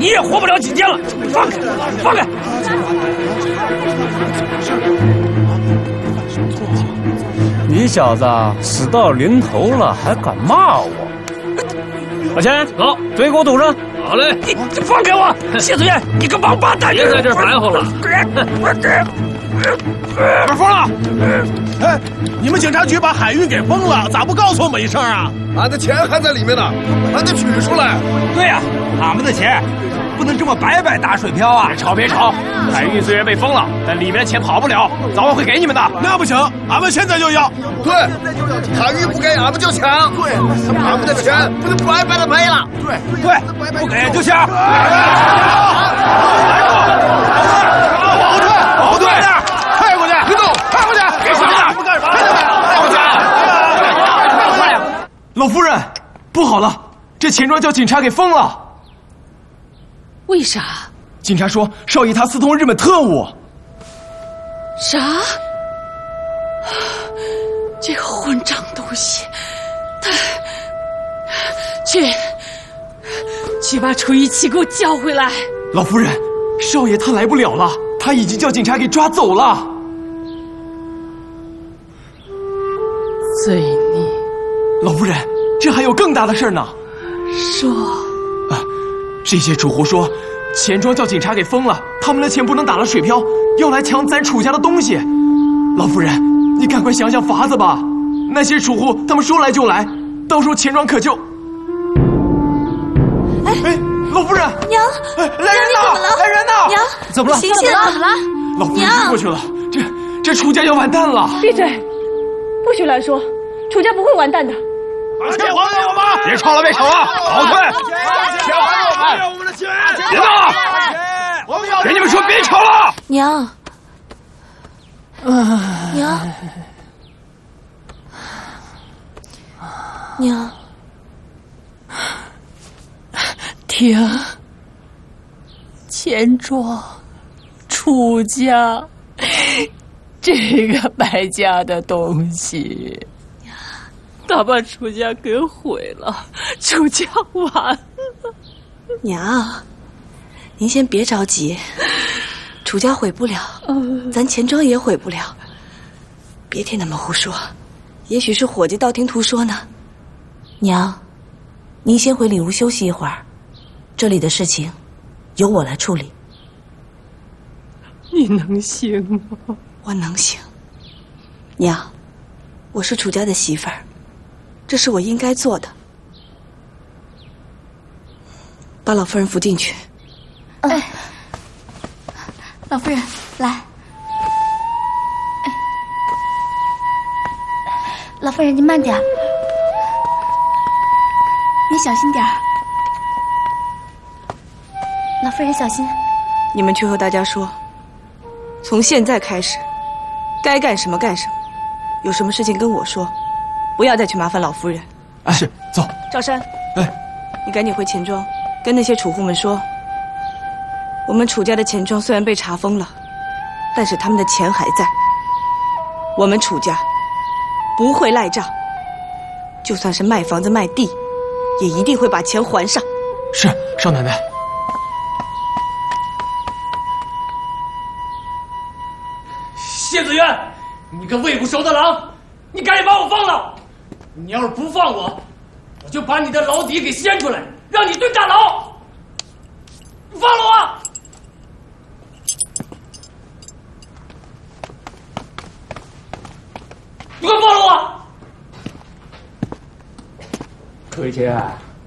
你也活不了几天了。放开，放开！ 你小子死到临头了，还敢骂我？老钱， 好， 嘴给我堵上。 好嘞，你放开我！谢子元，你个王八蛋！别在这儿白活了！ 哪疯了？哎，你们警察局把海运给封了，咋不告诉我们一声啊？ 俺的钱还在里面呢，还得取出来。 对呀，俺们的钱不能这么白白打水漂啊！ 别吵别吵，海运虽然被封了，但里面的钱跑不了，早晚会给你们的。 那不行，俺们现在就要。 对，海运不给俺们就抢。对，俺们的钱不能白白的没了。 对，不给就抢。 后退，派过去，别动，派过去， 给什么呢？ 干什么？ 派过去！ 快呀！老夫人，不好了，这钱庄叫警察给封了。 为啥？ 警察说少爷他私通日本特务。 啥？这个混账东西！他去把楚一起给我叫回来。 老夫人，少爷他来不了了，他已经叫警察给抓走了。 罪孽！ 老夫人，这还有更大的事呢。 说。 这些楚户说，钱庄叫警察给封了，他们的钱不能打了水漂，要来抢咱楚家的东西。老夫人，你赶快想想法子吧。那些楚户他们说来就来，到时候钱庄可就……哎，老夫人， 娘， 来人呐！来人呐！ 娘， 怎么了？ 醒醒！怎么了？ 老夫人晕过去了，这楚家要完蛋了！ 闭嘴，不许乱说，楚家不会完蛋的。 把钱还给我们！ 别吵了，别吵了，后退！ 钱还给我们的钱！ 别闹了！ 我们要给你们说别吵了！ 娘，娘，停！钱庄，楚家，这个败家的东西。他把楚家给毁了，楚家完了。 娘，您先别着急，楚家毁不了，咱钱庄也毁不了。别听他们胡说，也许是伙计道听途说呢。娘，您先回里屋休息一会儿，这里的事情由我来处理。 你能行吗？ 我能行。娘，我是楚家的媳妇儿。这是我应该做的。把老夫人扶进去。 哎，老夫人，来。老夫人，您慢点，您小心点儿。老夫人小心。 你们去和大家说，从现在开始，该干什么干什么，有什么事情跟我说。不要再去麻烦老夫人。 哎，是，走。 赵山， 哎， 你赶紧回钱庄，跟那些楚户们说，我们楚家的钱庄虽然被查封了，但是他们的钱还在。我们楚家不会赖账，就算是卖房子卖地，也一定会把钱还上。 是，少奶奶。 谢子元，你个喂不熟的狼，你赶紧把我放了！你要是不放我，我就把你的老底给掀出来，让你蹲大牢！你放了我！你快放了我！ 楚一清，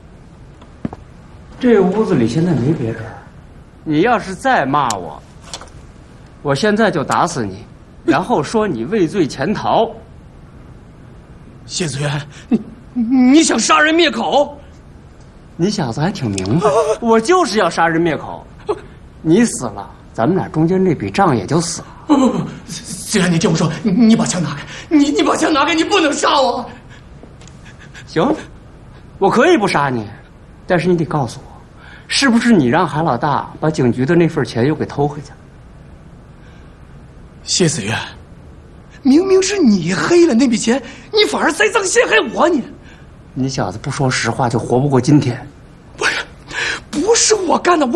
这屋子里现在没别人，你要是再骂我，我现在就打死你，然后说你畏罪潜逃。 谢子元，你想杀人灭口？ 你小子还挺明白，我就是要杀人灭口。你死了，咱们俩中间这笔账也就死了。 不，子元，你听我说，你把枪拿开，你把枪拿开，你不能杀我。 行，我可以不杀你，但是你得告诉我，是不是你让海老大把警局的那份钱又给偷回去了？ 谢子元。明明是你黑了那笔钱，你反而栽赃陷害我， 你小子不说实话就活不过今天。 不是我干的，